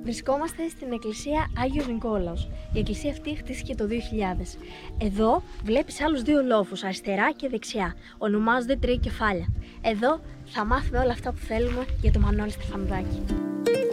Βρισκόμαστε στην εκκλησία Άγιος Νικόλαος. Η εκκλησία αυτή χτίστηκε το 2000. Εδώ βλέπεις άλλους δύο λόφους, αριστερά και δεξιά. Ονομάζονται τρία κεφάλια. Εδώ θα μάθουμε όλα αυτά που θέλουμε για το Μανώλη Στεφανουδάκη.